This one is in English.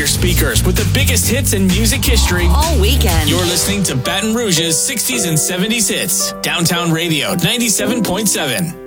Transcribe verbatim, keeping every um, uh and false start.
your speakers with the biggest hits in music history all weekend. You're listening to Baton Rouge's sixties and seventies hits. Downtown Radio ninety-seven point seven.